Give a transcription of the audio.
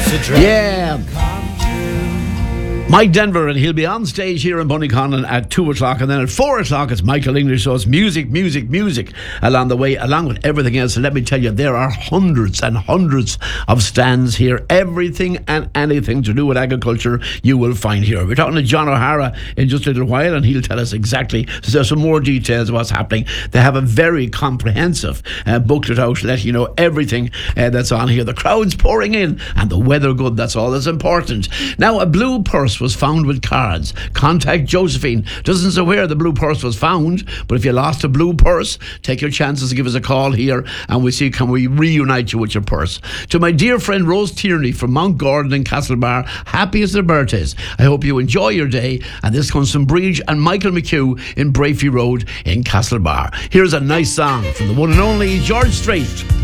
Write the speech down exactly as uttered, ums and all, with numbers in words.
Yeah. Mike Denver, and he'll be on stage here in Bunnyconnon at two o'clock, and then at four o'clock it's Michael English. So it's music, music, music along the way, along with everything else. And let me tell you, there are hundreds and hundreds of stands here. Everything and anything to do with agriculture you will find here. We're talking to John O'Hara in just a little while, and he'll tell us exactly there's some more details of what's happening. They have a very comprehensive uh, booklet out to let you know everything uh, that's on here. The crowd's pouring in and the weather good. That's all that's important. Now, a blue purse was found with cards. Contact Josephine. Doesn't say where the blue purse was found, but if you lost a blue purse, take your chances to give us a call here and we'll see can we reunite you with your purse. To my dear friend Rose Tierney from Mount Gordon in Castlebar, happy as their birthdays. I hope you enjoy your day, and this comes from Bridge and Michael McHugh in Brafey Road in Castlebar. Here's a nice song from the one and only George Strait.